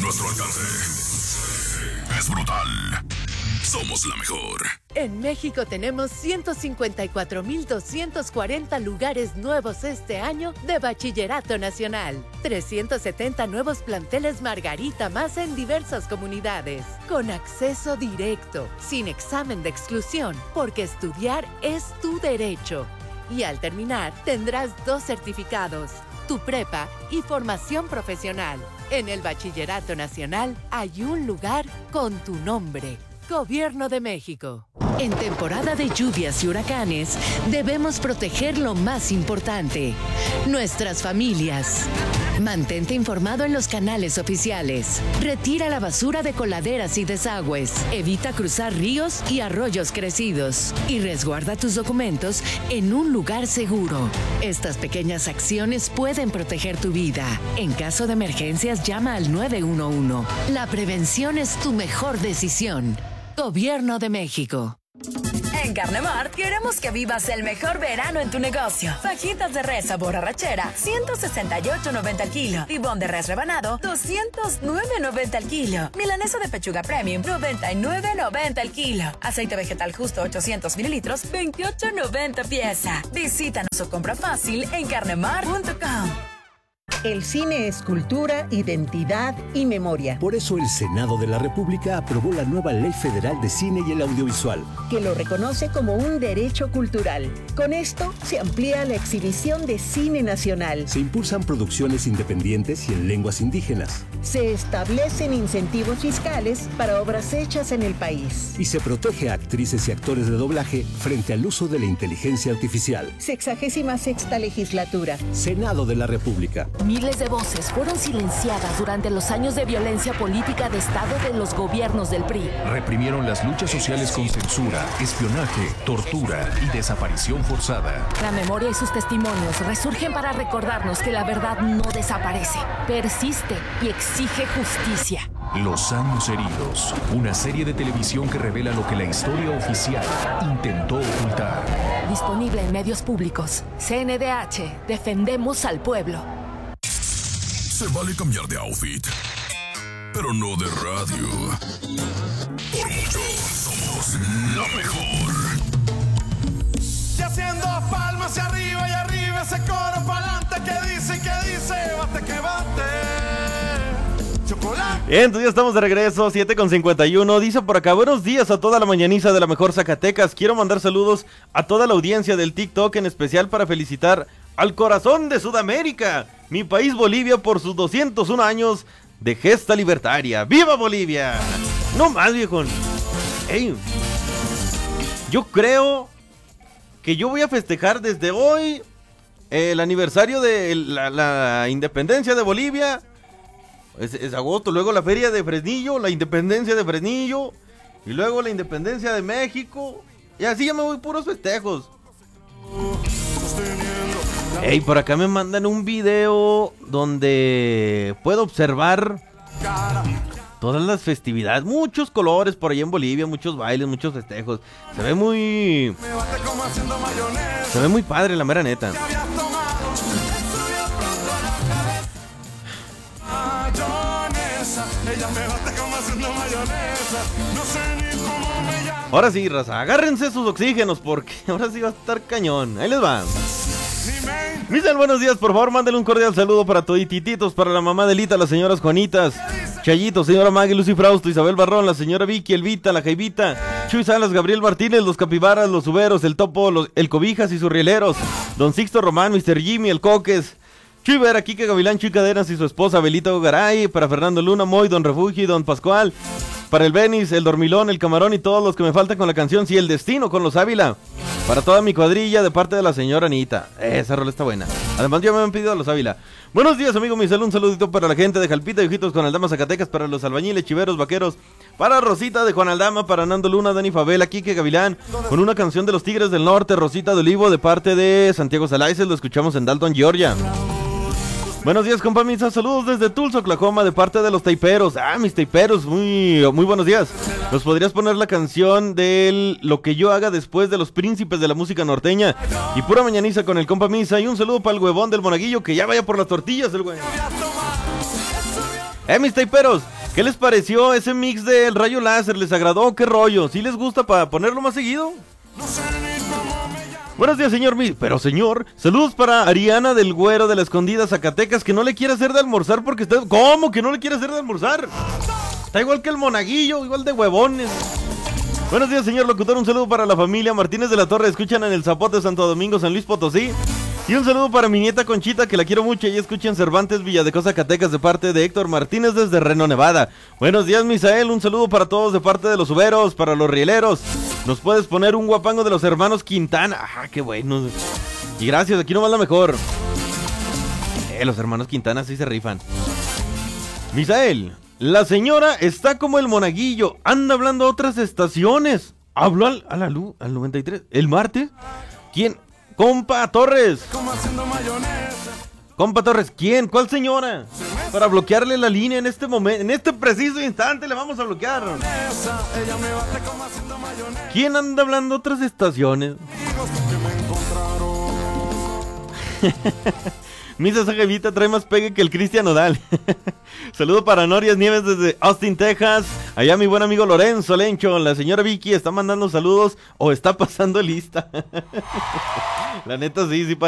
Nuestro alcance es brutal. Somos la mejor. En México tenemos 154,240 lugares nuevos este año de Bachillerato Nacional. 370 nuevos planteles Margarita más en diversas comunidades. Con acceso directo, sin examen de exclusión, porque estudiar es tu derecho. Y al terminar, tendrás 2 certificados, tu prepa y formación profesional. En el Bachillerato Nacional hay un lugar con tu nombre. Gobierno de México. En temporada de lluvias y huracanes, debemos proteger lo más importante, nuestras familias. Mantente informado en los canales oficiales. Retira la basura de coladeras y desagües. Evita cruzar ríos y arroyos crecidos. Y resguarda tus documentos en un lugar seguro. Estas pequeñas acciones pueden proteger tu vida. En caso de emergencias, llama al 911. La prevención es tu mejor decisión. Gobierno de México. En Carnemart queremos que vivas el mejor verano en tu negocio. Fajitas de res sabor arrachera, 168.90 al kilo. Tibón de res rebanado, 209.90 al kilo. Milanesa de pechuga premium, 99.90 al kilo. Aceite vegetal justo, 800 mililitros, 28.90 pieza. Visítanos o compra fácil en carnemart.com. El cine es cultura, identidad y memoria. Por eso el Senado de la República aprobó la nueva Ley Federal de Cine y el Audiovisual, que lo reconoce como un derecho cultural. Con esto se amplía la exhibición de cine nacional. Se impulsan producciones independientes y en lenguas indígenas. Se establecen incentivos fiscales para obras hechas en el país. Y se protege a actrices y actores de doblaje frente al uso de la inteligencia artificial. 66ª legislatura. Senado de la República. Miles de voces fueron silenciadas durante los años de violencia política de Estado de los gobiernos del PRI. Reprimieron las luchas sociales con censura, espionaje, tortura y desaparición forzada. La memoria y sus testimonios resurgen para recordarnos que la verdad no desaparece, persiste y exige justicia. Los años heridos, una serie de televisión que revela lo que la historia oficial intentó ocultar. Disponible en medios públicos. CNDH, defendemos al pueblo. Se vale cambiar de outfit, pero no de radio. Por mucho, somos la mejor. Y haciendo palmas hacia arriba y arriba ese coro pa'lante que dice, bate que bate. Chocolate. Bien, entonces ya estamos de regreso, 7:51. Dice por acá, buenos días a toda la mañaniza de la mejor Zacatecas. Quiero mandar saludos a toda la audiencia del TikTok, en especial para felicitar al corazón de Sudamérica, mi país Bolivia, por sus 201 años de gesta libertaria. ¡Viva Bolivia! No más, viejón. Ey, yo creo que yo voy a festejar desde hoy el aniversario de la independencia de Bolivia. Es agosto, luego la feria de Fresnillo, la independencia de Fresnillo, y luego la independencia de México. Y así ya me voy puros festejos. Ey, por acá me mandan un video donde puedo observar todas las festividades, muchos colores por allá en Bolivia, muchos bailes, muchos festejos. Se ve muy padre, la mera neta. Ahora sí, raza, agárrense sus oxígenos porque ahora sí va a estar cañón. Ahí les va. Michelle, buenos días, por favor, mándale un cordial saludo para toditititos, para la mamá de Lita, las señoras Juanitas, Chayito, señora Maggie, Lucy Frausto, Isabel Barrón, la señora Vicky, Elvita, la Jaivita, Chuy Salas, Gabriel Martínez, los Capibaras, los Uberos, el Topo, el Cobijas y sus rieleros, Don Sixto Román, Mr. Jimmy, el Coques, Chuy Vera, Kike Gavilán, Chuy Cadenas y su esposa Belita Garay, para Fernando Luna, Moy, Don Refugio y Don Pascual, para el Benis, el Dormilón, el Camarón y todos los que me faltan con la canción Si el Destino con los Ávila. Para toda mi cuadrilla de parte de la señora Anita. Esa rola está buena. Además ya me han pedido a los Ávila. Buenos días, amigo Michelle, un saludito para la gente de Jalpita y Ojitos con Aldama, Zacatecas, para los albañiles, chiveros, vaqueros, para Rosita de Juan Aldama, para Nando Luna, Dani Favela, Quique Gavilán, con una canción de los Tigres del Norte, Rosita de Olivo, de parte de Santiago Salaices, lo escuchamos en Dalton, Georgia. Buenos días, compa Misa, saludos desde Tulsa, Oklahoma, de parte de los taiperos. Ah, mis taiperos, muy buenos días. ¿Nos podrías poner la canción de Lo que yo haga después de los príncipes de la música norteña? Y pura mañaniza con el compa Misa. Y un saludo para el huevón del monaguillo, que ya vaya por las tortillas el güey. Mis taiperos, ¿Qué les pareció ese mix del rayo láser? ¿Les agradó? ¿Qué rollo? ¿Sí les gusta para ponerlo más seguido? Buenos días, señor. Pero, señor, saludos para Ariana del Güero de la Escondida, Zacatecas, que no le quiere hacer de almorzar porque está... ¿Cómo que no le quiere hacer de almorzar? Está igual que el monaguillo, igual de huevones. Buenos días, señor locutor. Un saludo para la familia Martínez de la Torre. Escuchan en el Zapote, Santo Domingo, San Luis Potosí. Y un saludo para mi nieta Conchita, que la quiero mucho. Y escuchan Cervantes, Villadecosa, Zacatecas, de parte de Héctor Martínez desde Reno, Nevada. Buenos días, Misael. Un saludo para todos de parte de los uberos, para los rieleros. ¿Nos puedes poner un guapango de los hermanos Quintana? ¡Ah, qué bueno! Y gracias, aquí nomás la mejor. Los hermanos Quintana sí se rifan. Misael, la señora está como el monaguillo. Anda hablando a otras estaciones. Habló a la luz, al 93. ¿El martes? ¿Quién? Compa Torres. Compa Torres, ¿quién? ¿Cuál señora? Para bloquearle la línea en este momento, en este preciso instante le vamos a bloquear. ¿Quién anda hablando otras estaciones? Misa esa jevita trae más pegue que el Cristian Nodal. Saludo para Norias Nieves desde Austin, Texas. Allá mi buen amigo Lorenzo Lencho. La señora Vicky está mandando saludos o está pasando lista. La neta sí